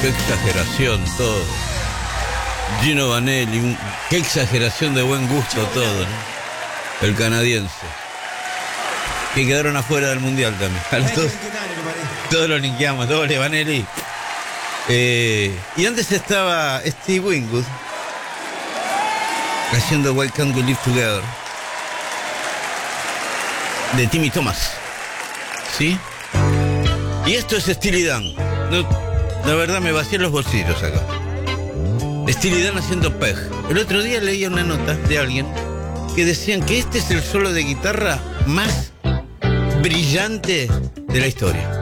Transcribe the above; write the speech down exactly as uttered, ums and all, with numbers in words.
Qué exageración todo. Gino Vanelli, un, qué exageración de buen gusto todo, ¿no? El canadiense. Que quedaron afuera del mundial también. A los todos, todos lo linkeamos, doble Vanelli. Eh, y antes estaba Steve Winwood haciendo Why Can't We Live Together de Timmy Thomas. ¿Sí? Y esto es Steely Dan. No, la verdad me vacié los bolsillos acá. Steely Dan haciendo Peg. El otro día leía una nota de alguien que decían que este es el solo de guitarra más brillante de la historia.